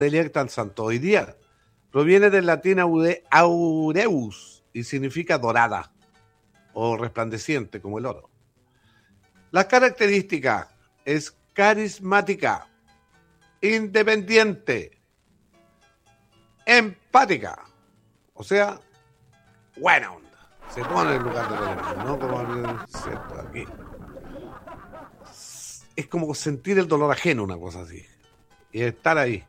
electa al santo hoy día. Proviene del latín aureus y significa dorada o resplandeciente como el oro. Las características es carismática, independiente, empática, o sea, buena onda. Se pone en el lugar de los demás, no como cierto aquí. Es como sentir el dolor ajeno, una cosa así, y estar ahí.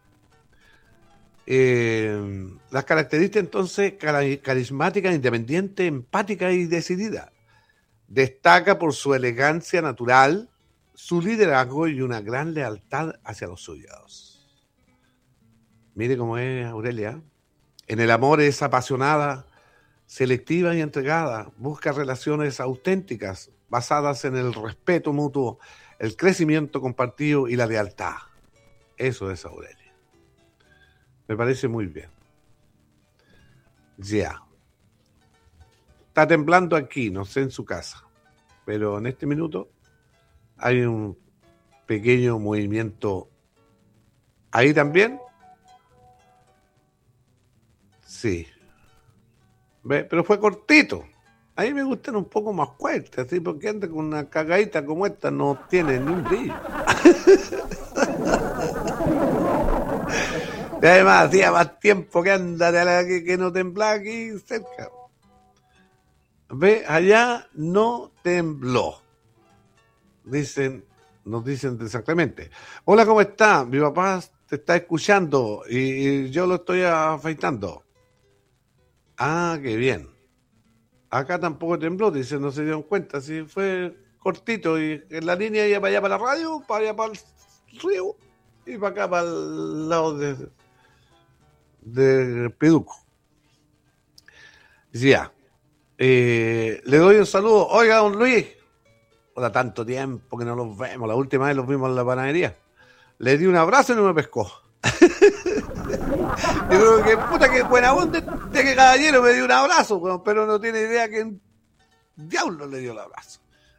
Las características entonces, carismática, independiente, empática y decidida. Destaca por su elegancia natural, su liderazgo y una gran lealtad hacia los suyos. Mire cómo es Aurelia. En el amor es apasionada, selectiva y entregada. Busca relaciones auténticas, basadas en el respeto mutuo, el crecimiento compartido y la lealtad. Eso es Aurelia. Me parece muy bien. Ya. Está temblando aquí, no sé en su casa, pero en este minuto hay un pequeño movimiento. ¿Ahí también? Sí. ¿Ve? Pero fue cortito. A mí me gustan un poco más fuertes, así, porque anda con una cagadita como esta, no tiene ni un brillo. Y además, hacía más tiempo que anda que no temblaba aquí cerca. Ve, allá no tembló. Nos dicen exactamente. Hola, ¿cómo está? Mi papá te está escuchando y yo lo estoy afeitando. Ah, qué bien. Acá tampoco tembló, dicen, no se dieron cuenta. Sí, fue cortito y en la línea iba para allá para la radio, para allá para el río y para acá para el lado de Peduco. Decía, le doy un saludo. Oiga, don Luis. Hola, tanto tiempo que no los vemos. La última vez los vimos en la panadería. Le di un abrazo y no me pescó. Yo creo que puta que buena onda de que caballero me dio un abrazo, pero no tiene idea que diablo le dio el abrazo.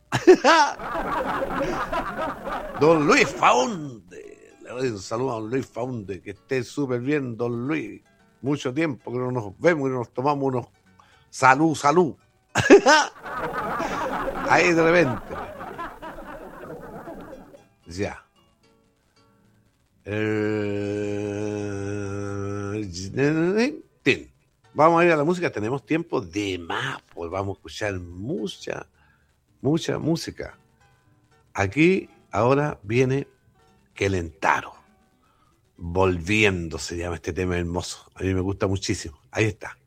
Don Luis Faunde. Le doy un saludo a don Luis Faunde. Que esté súper bien, don Luis. Mucho tiempo que no nos vemos y nos tomamos unos salud. Ahí de repente. Ya. Vamos a ir a la música. Tenemos tiempo de más. Pues vamos a escuchar mucha música. Aquí ahora viene Kelentaro. Volviendo se llama este tema hermoso. A mí me gusta muchísimo. Ahí está.